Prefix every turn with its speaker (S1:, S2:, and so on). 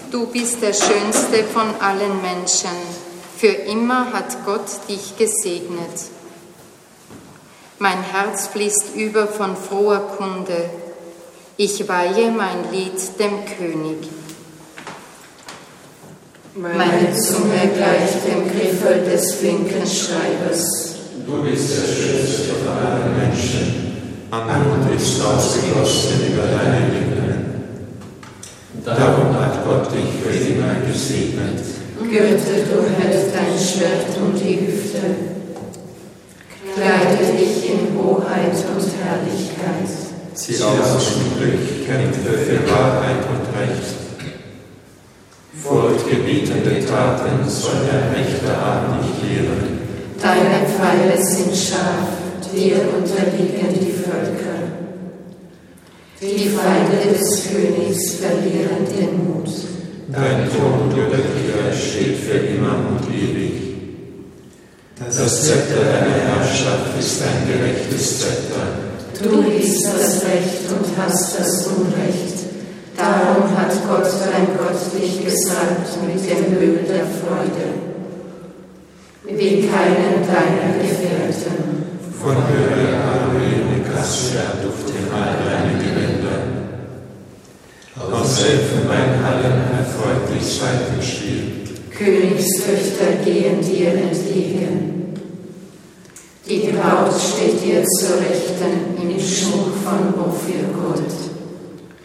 S1: Du bist der schönste von allen Menschen. Für immer hat Gott dich gesegnet. Mein Herz fließt über von froher Kunde. Ich weihe mein Lied dem König.
S2: Meine Zunge gleicht dem Griffel des flinken Schreibers.
S3: Du bist der schönste von allen Menschen. Anmut ist ausgegossen über deine Lippen. Darum hat Gott dich für immer gesegnet.
S2: Gürtel du hältst dein Schwert um die Hüfte. Kleide dich in Hoheit und Herrlichkeit.
S3: Zieh aus dem Glück, kämpfe für Wahrheit und Recht. Furchtgebietende Taten soll der rechte Arm nicht lehren.
S2: Deine Pfeile sind scharf, dir unterliegen die Völker. Die Feinde des Königs verlieren den Mut.
S3: Dein Thron, du Göttlicher, steht für immer und ewig. Das Zepter deiner Herrschaft ist ein gerechtes Zepter.
S2: Du liebst das Recht und hast das Unrecht. Darum hat Gott, dein Gott, dich gesalbt mit dem Öl der Freude. Wie keinen deiner Gefährten.
S3: Von Höhe Aloe Cassia duft in all deine Gewänder. Aus Elfenbeinhallen erfreut dich Saitenspiel.
S2: Königstöchter gehen dir entgegen. Die Braut steht dir zur Rechten im Schmuck von Ophirgold.